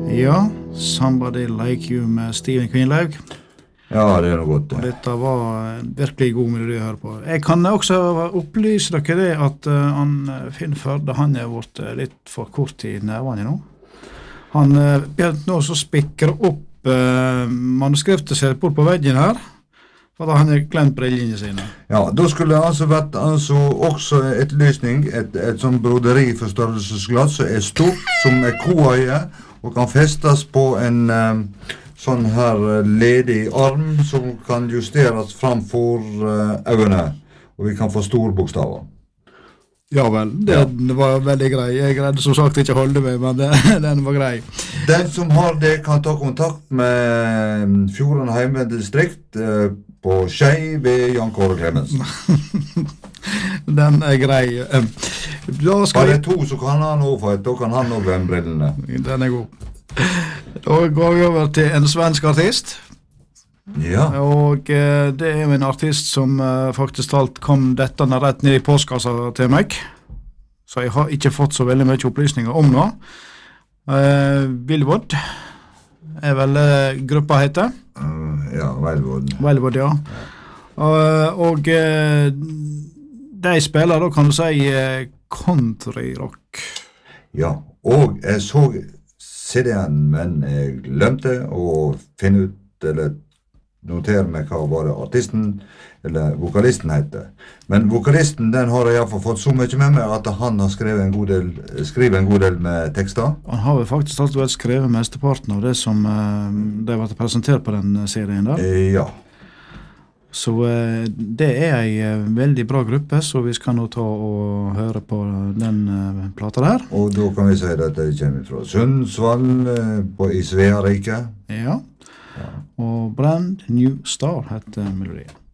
Ja, Somebody Like You med Steven Kvinlaug. Ja, det noe godt. Og dette var en virkelig god melodi å høre på. Jeg kan også opplyse dere det at Finn Førde, han vært litt for kort i nervene nå. Han begynte nå så spikker opp manuskriptet sitt bort på veggen her, for da han glemt brillene sine. Ja, da skulle det altså vært også et løsning, et sånn broderiforstørrelsesglass som stort, som koøye, og kan festes på en sånn her ledig arm som kan justeres framfor øynene, og vi kan få store bokstaver. Ja vel, det var veldig grei. Jeg greide som sagt ikke å holde meg, men den var grei. Den som har det kan ta kontakt med Fjorden Heimedistrikt på Skei ved Jan Kåre Clemensen. Den grei. Bare to så kan han også, da kan han også glemme brillene. Den god. Da går vi over til en svensk artist. Ja. Og det jo en artist som faktisk talt kom dette rett ned i postkassa til meg. Så jeg har ikke fått så veldig mye opplysninger om nå. Velvod vel gruppa heter. Ja, Velvod. Velvod, ja. Og de spiller da, kan du si, country rock. Ja, og jeg så CD-en, men jeg glemte å finne ut, eller notere meg hva var det artisten, eller vokalisten heter. Men vokalisten, den har jeg i hvert fall fått så mye med meg, at han har skrevet en god del med tekster. Han har vel faktisk alltid skrevet mesteparten av det som det var presentert på den serien der. Ja. Så det en veldig bra gruppe, så vi skal nå ta og høre på den plata der. Og da kan vi si at det kommer fra Sundsvall i Svearike. Ja. Og Brand New Star heter melodien.